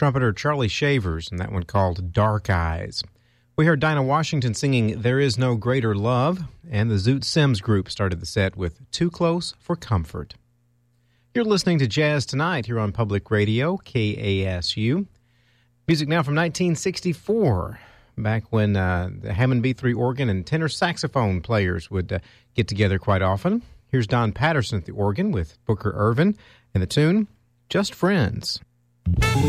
trumpeter Charlie Shavers, and that one called Dark Eyes. We heard Dinah Washington singing There Is No Greater Love, and the Zoot Sims Group started the set with Too Close for Comfort. You're listening to Jazz Tonight here on Public Radio, KASU. Music now from 1964, back when the Hammond B3 organ and tenor saxophone players would get together quite often. Here's Don Patterson at the organ with Booker Ervin and the tune Just Friends.